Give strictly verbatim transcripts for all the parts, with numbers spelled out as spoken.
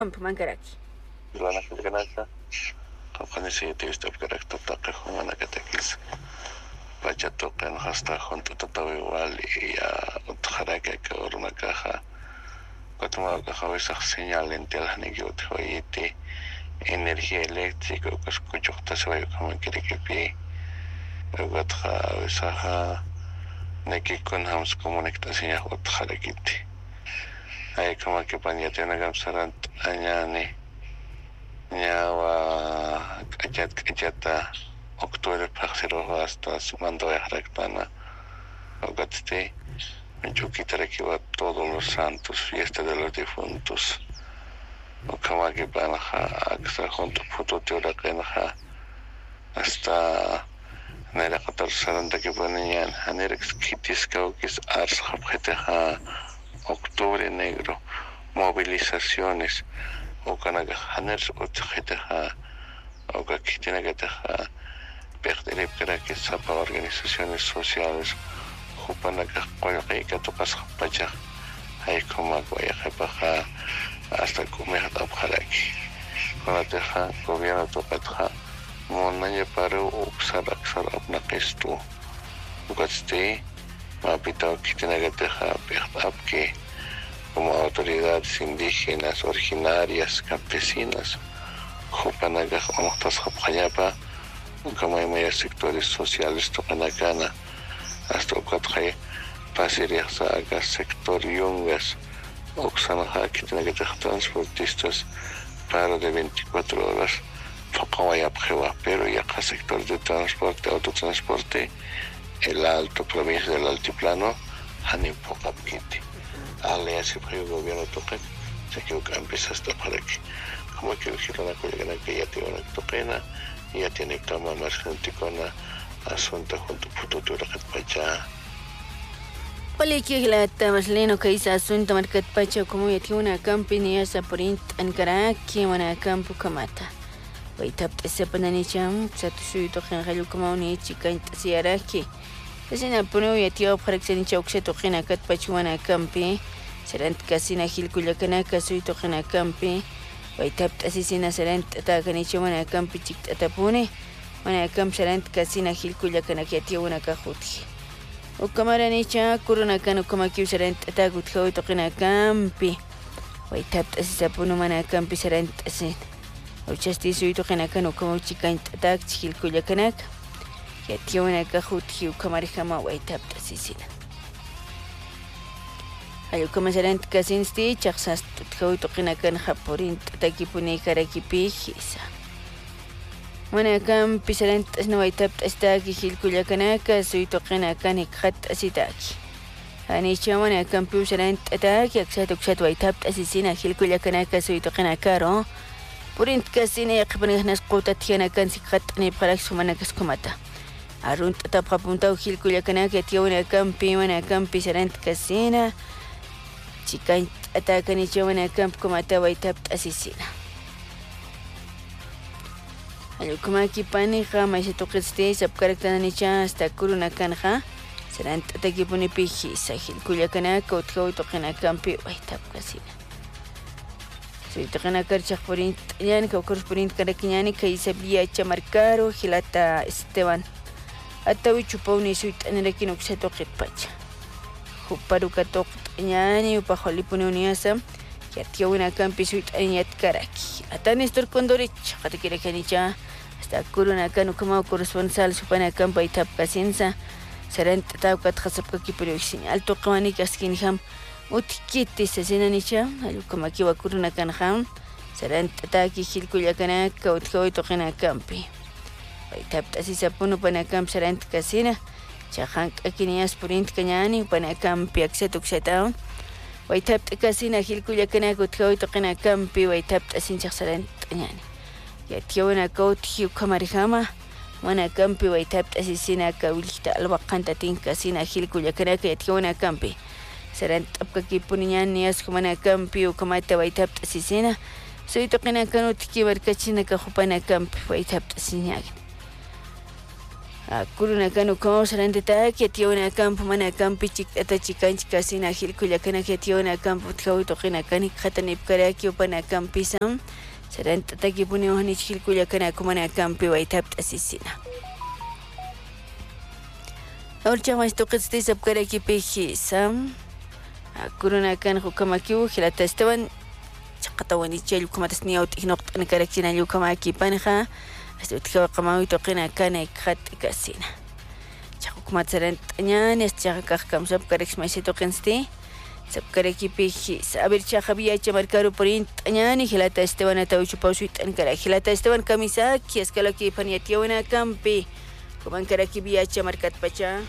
Mankaraki. Luana Filganaka, Kapanisi, Tivista Karakta, Humanacatakis, Pachatokan, hasta junto a igual y a Utjaraka, que ahora una caja, Cotumaka, esa señal en Telhanigut, Hoyiti, energía eléctrica, que escucho que se vaya como quiere que pie, Ugotha, Saha, Neki con Hams comunicación a Utjarakiti. Hay como que Panyate una gamsarant, Añani. Ñawa kachat kachata octubre paxero hasta mando de Harakpana Ogatste Menchukitara que va todos los santos, fiesta de los difuntos Okamaki Banaja Aksa junto puto teora Kenja hasta Nera Qatar Saranda que ponían Hanerex Kitis Kaukis Ars Habjeteja octubre negro movilizaciones o kanaga haners o tjetaja o que tiene que teja perder para que sepa organizaciones sociales jupanaga cualquier que tocas pacha hay como vaya jepaja hasta comer abjalaki con la teja gobierno toca monanya para usar aksar apna kestu ugatste mapita que tiene que teja perder que como autoridades indígenas, originarias, campesinas, Jopanaga, Motas Jopayapa, como hay sectores sociales, Topanacana, hasta Ocatray, Pasiria Saga, sector Yungas, Oxanaja, que tiene que tener transportistas para de veinticuatro horas, Tocawayapjewa, pero ya cada sector de transporte, autotransporte, el alto, provincia del altiplano, Hanipokapkiti. Alianza para el gobierno toca, se equivoca, empieza hasta para que, como que gira la colega que ya tiene una topena, ya tiene cama más gente con la asunto junto a futuro que pacha. Ole que la tabasleno que hizo asunto marcat pacha como ya tiene una campaña esa por int Ankara que una campo kamata. Voy tap ese pananicham, satu suyo que en como una chica intasiara que. Asina puno ya tío para que se nicha oxe toquen kat pachuana campi, serán casina gilcuya canaka suy toquen a campi, waitap asisina serán taganicha wana campi chic tapune, wana camp serán casina gilcuya canaka tío una cajuti. O camara nicha curuna cano como que serán tagut hoy toquen a campi, waitap asisapuno mana campi serán asin. O chasti suy toquen a cano como chica tak gilcuya canaka. Ya tío una cajuti u camarjama waitap tasisina. Ayo comenzarán casin sti chaxas tutjau toqina kan japorin takipuni karakipijisa. Wana kan pisarán tasna waitap astaki hilkuyakanaka sui toqina kan ikhat asitaki. Anicha wana kan pisarán ataki aksat uksat waitap tasisina hilkuyakanaka sui toqina karo. Purint kasina yaqpani nas qutatiana kan sikhat ni phalak sumana kaskumata. Arun tatap apuntau hilkuyakanaka tío una campi wana campi serán casina. Chica atacan y llevan a camp como ataba y tap asesina. Ayo como aquí panija, más se toca este, sab caractera nicha hasta curuna canja. Serán ataki pone piji, sahil cuya canaka, otro y toquen a campi, y tap casina. Soy toquen a carcha porint, yan que ocurre porint caraquiñani, que isabía chamarcaro, gilata Esteban. Atawi chupauni suit anerakin oksa toqet pacha. Huparuka toq ñani upajoli pone uniasa ya tío una campi suit añat karaki atan estor condorich hasta que canicha hasta curuna cano como corresponsal supana campa y tap casensa serán taukat hasapka ki pero señal toqani kaskin ham utikiti sesena nicha alu como aquí va curuna can ham serán tataki hilkuya kana kautkawi toqina campi y tap así se pone pana camp serán casina Chahank akinias purint kanyani pana campi aksetuk setaun. Waitap kasina hilkuya kana gutkawi toqina campi waitap asin chaksaran tanyani. Ya tiona kaut hiu kamarihama wana campi waitap asisina kawilita albaqanta tin kasina hilkuya kana ya tiona campi. Saran tapka kipunian nias kumana campi u kamata waitap asisina. Soy toqina kanu tiki barkachina ka hupana campi waitap asinyagi. Kuruna kanu ko sarante ta que tiona campo mana campi chicata chicanchi casina gil kuyakana que tiona campo tkawi tokina kani khatani karaki upana campi sam sarante ta que puni ohani gil kuyakana kumana campi waitap asisina. Ahorita más toquete sab karaki peji sam kuruna kan hukamaki hilata estaban chaqatawani chel kumatas niaut ignoqt an karakina yukamaki panha Asutkawa kamawi tokina kana khat kasina. Chakukumat saran tanyan es chakak kam sab karek smasi tokensti. Sab kareki pihi saber chakabiya chamarkaru porin tanyan hilata Esteban atau chupausuit an kara hilata Esteban kamisa ki eskala ki paniatiawana kampi. Kuman kareki biya chamarkat pacha.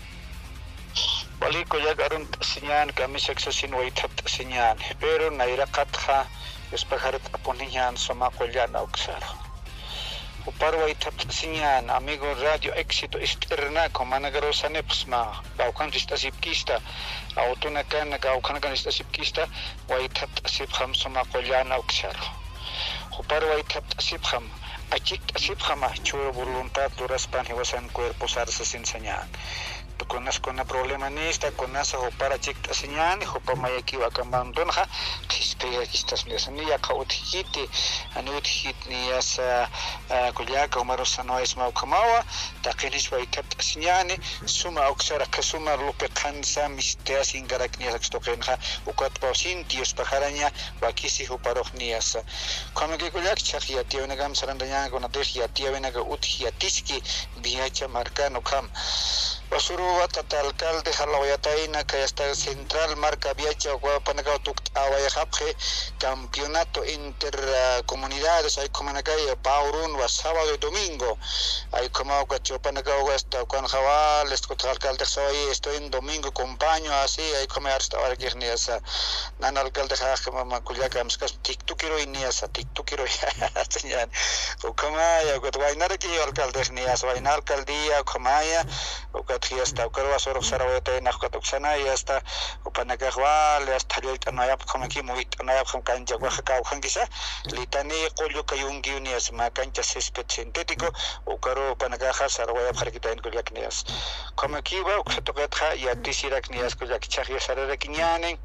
Bali ko yagarun sinyan kamisa ksasin waitat sinyan. Pero naira katha espakarat aponiyan sama kolyana uksaro. Uparwa itap sinyan amigo radio éxito externa con managaro sanepsma gaukan istasipkista autona kan gaukan kan istasipkista wa itap sipkham soma qolyana uksaro uparwa itap sipkham achik sipkhama churo voluntad duraspan hiwasan cuerpo sarsa sin señal Conas con problema nesta conasa o para chik asinyan ho pamayaki wa kambandon ha kiste kistas ni ya kauthiti anuthit ni asa kulyaka umarosa no isma kamawa taqinis wa ikat asinyani suma oksara kasuma lupe kansa mistea singarak ni akstoqen ha ukat pausin tios pajaranya wa kisi ho parokhni asa kamage kulyak chakhiya tiona gam sarandanya con ategia tiona ga uthiatiski biacha marcano kam Basuru tata alcalde Jalawayataina que está central marca viacha o panagao tuk awayajapje campeonato intercomunidades hay como nakaya paurun wa sábado y domingo hay como que panagao hasta con jawal esto alcalde soy estoy en domingo compaño así hay como hasta ahora que ni esa nan alcalde jaje mama kulyaka amskas tiktukiro iniasa tiktukiro señal o como ya que vainar que alcalde ni asa vainar alcaldía como ya Hasta ukarwa sorok sarawete nakatuksana y hasta upanakahwal hasta litanayap khamaki muit anayap kham kanja wa khakaw khangisa litani qolyo kayungi unias ma kancha césped sintético ukaro upanakaha sarawaya kharkitain kulyaknias khamaki wa uksatokatha yatisirak nias kulyakchahya sararakinyane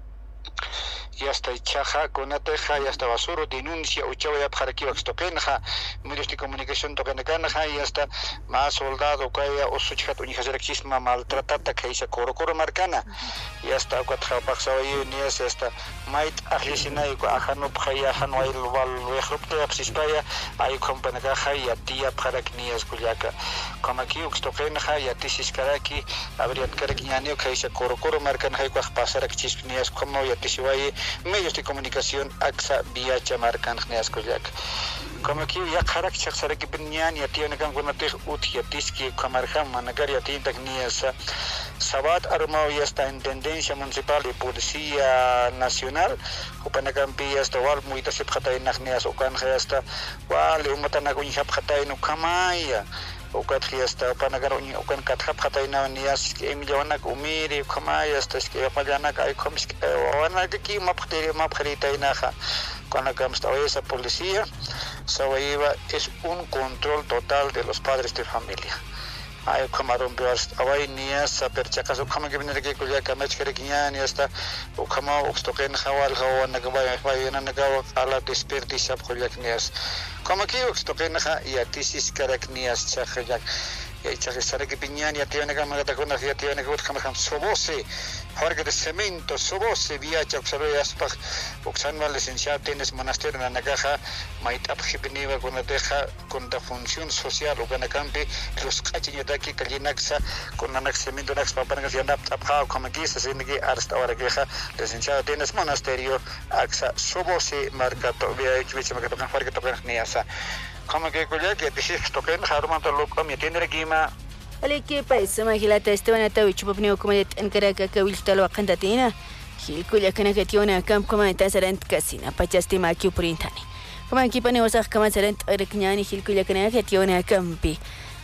y hasta chaja con ateja y hasta basuro denuncia uchawaya pjaraki waxtoqenja medios de comunicación toqenekanja y hasta más soldado kaya osuchhat unihasarakisma maltratata kaisa koro koro marcana y hasta kwatja paxawayo ni hasta mait ahlisina y ajano phaya hanwail wal wexrupte apsispaya ay kompanaka khaya tia pharaknias kulyaka kamaki uxtoqenja y atisiskaraki abriat karaknyani kaisa koro koro marcana hay kwa pasarak chispnias como yatishiwai medios de comunicación aksa via chamarkan khnias kuljak como que ya kharak chaksara ki binyan ya tiene kan gunate uthia tiski kamarkham managar ya tin tagnias sabat armao ya está en tendencia municipal de policía nacional upanakam pi hasta wal muita sip khatay nakhnias ukan khasta wal umatana kun hap khatay no kamaya ukat khasta panagar ukan kathap khatay na nias emiliona umiri kamaya hasta que apallana kai khomis wana ki mapkhtere mapkhrita inaja con la que esa policía Sabayeva es un control total de los padres de familia. Hay como romper away nias perchacas o como que viene que cuya camach que ni hasta o como oxtoquen hawal hawa nagabay bayana nagawa ala desperdicia proyecnias. Como que oxtoquen y atisis karaknias chajak y chajisara que piñan y tiene que magata con la tiene que buscar como sobose Jorge de cemento sobose via chaksaroya aspag oxanwa licenciado tienes monasterio en nagaja maitap hipniva con la deja con la función social o con campi los cachiños de aquí kalinaxa con la cemento nax papanga si anda tapao como aquí se sigue que hasta ahora que licenciado tienes monasterio axa sobose marca todavía hecho me que tocan Jorge tocan niasa como que cuya que te toquen harman to loco mi tiene aquí ma Ale que paisa magilata Esteban atawi chupapni okumadet ankaraka kawiltalo qantatina hil kuya kana kationa kam kama tasarant kasina pachasti ma kiuprintani kama kipane wasakh kama sarant areknyani hil kuya kana kationa kampi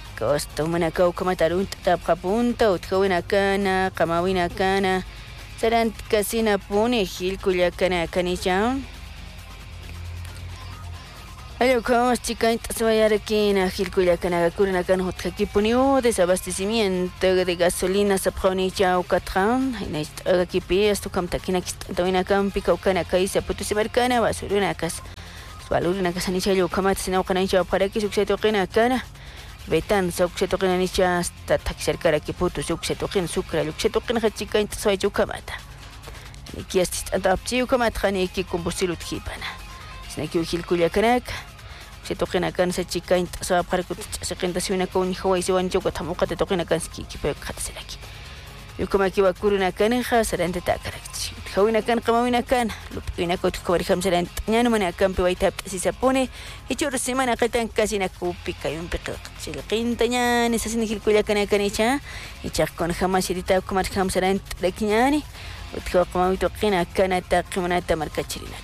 kosto mana kau kama tarunt tap qapunta utkawina kana qamawina kana sarant kasina pune hil kuya kana kanicha Ayo kamas chicaita se vaya aquí en Agilcuyacan, Curinacan, Hotkipuniu, desabastecimiento de gasolina, Sapjoni Chao Catran, en esta equipi, esto camtaquina, Tawina Campi, Caucana, Caisa, Putusimercana, Basurinacas, Sualurinakas, Anicha, Yokamat, Sinaucanacha, para que sucedo Renacana, Betan, Sauxeto Renanicha, hasta Taxercara, que puto, Suxeto Ren, Sucra, Luxeto Renhachica, soy Yukamata. Aquí está adaptado Yukamatani, que combustible Hipana. Snaki Ujilcuyacanak, se toquen acá en esa chica, se va para que se renta si una con hijo y se van yo que tampoco te toquen acá en ski, que puede hacer aquí. Yo como aquí va a curar una caneja, será en tetacarak. Jawina can, camawina can, lo pina con tu coberjam será en tañano mana campe va a tap si se pone, y yo semana que tan casi na cupica y un pecado. Si le quintañan, esa sin Ujilcuyacanak canicha, y char con jamás y tita como jam será en taquiñani, o te como mi toquen acá na taquimonata marcachirinaca.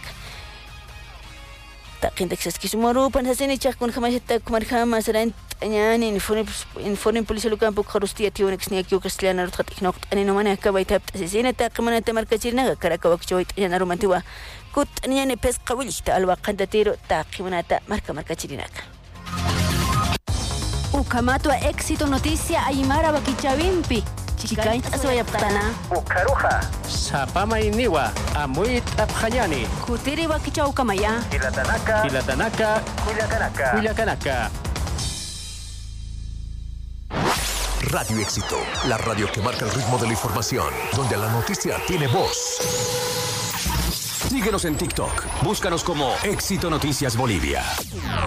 Takin Texas Kisumoro, Pansasini Chak con Hamasheta, Kumarhama, Sarant, Ayan, in foreign police look book Horustia, Tionix, Niaku, Castellana, Tatiknok, and in Omana, Kabai Tap, Sina, Takamana, Marcachina, Karakawak, and Aromantua, Kut, Niane Pescavillita, Alba Cantatero, Takimanata, Marca Marcachinaca. Ukamato éxito noticia Aymara Bakichavimpi. Chikain aswayaptana. Ukaruja. Sapama iniwa. Amuit apjayani. Kutiri Bakicha Ukamaya. Ilatanaka. Ilatanaka. Culiacanaka. Culiacanaka. Radio Éxito, la radio que marca el ritmo de la información, donde la noticia tiene voz. Síguenos en TikTok. Búscanos como Éxito Noticias Bolivia.